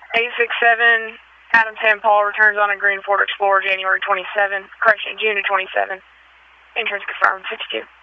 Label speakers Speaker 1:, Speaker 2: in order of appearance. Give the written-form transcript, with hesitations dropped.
Speaker 1: 867 Adam 10 Paul returns on a green Ford Explorer January 27, correction, June of 27. Insurance confirmed, 52.